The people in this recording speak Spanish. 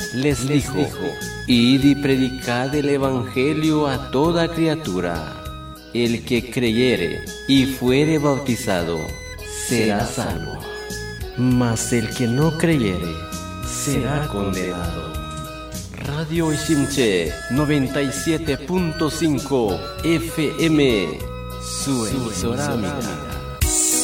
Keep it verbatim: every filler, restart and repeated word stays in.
les dijo: id y predicad el evangelio a toda criatura. El que creyere y fuere bautizado será salvo, mas el que no creyere será condenado. Radio Ishimche noventa y siete punto cinco F M, su emisora amiga.